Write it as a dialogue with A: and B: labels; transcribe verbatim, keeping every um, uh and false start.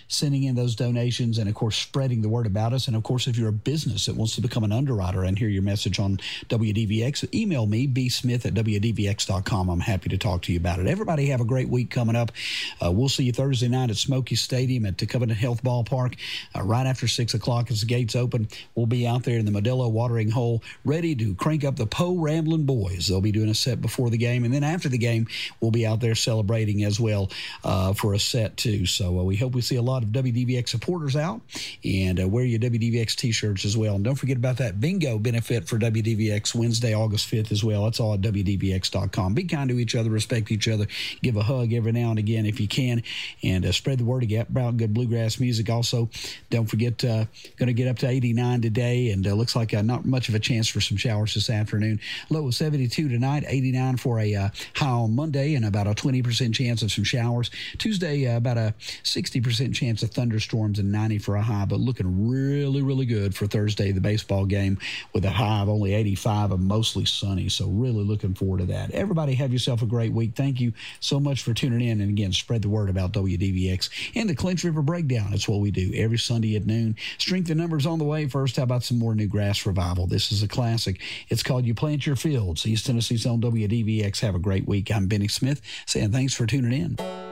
A: sending in those donations and, of course, spreading the word about us. And, of course, if you're a business that wants to become an underwriter and hear your message on W D V X, email me, b smith at w d v x dot com. I'm happy to talk to you about it. Everybody have a great week coming up. Uh, we'll see you Thursday night at Smoky Stadium at the Covenant Health Ballpark uh, right after six o'clock as the gates open. We'll be out there in the Modelo watering hole ready to crank up the Poe Ramblin' Boys. They'll be doing a set before the game, and then after the game, we'll be out there celebrating as well uh, for a set too. So uh, we hope we see a lot of W D V X supporters out, and uh, wear your W D V X t-shirts as well. And don't forget about that bingo benefit for W D V X Wednesday, August fifth as well. That's all at w d v x dot com. Be kind to each other, respect each other, give a hug every now and again if you can, and uh, spread the word about good bluegrass music. Also, don't forget, uh, going to get up to eighty-nine today, and uh, looks like uh, not much of a chance for some showers this afternoon. Low of seventy-two tonight, eighty-nine for a uh, high on Monday, and about a twenty percent chance of some showers. Tuesday, uh, about a sixty percent chance of thunderstorms and ninety for a high, but looking really, really good for Thursday, the baseball game, with a high of only eighty-five and mostly sunny. So really looking forward to that. Everybody have yourself a great week. Thank you so much for tuning in. And again, spread the word about W D V X and the Clinch River Breakdown. It's what we do every Sunday at noon. Strength in numbers on the way. First, how about some more New Grass Revival? This is a classic. It's called You Plant Your Fields. East Tennessee's on W D V X. Have a great week. I'm Benny Smith saying thanks for tuning in.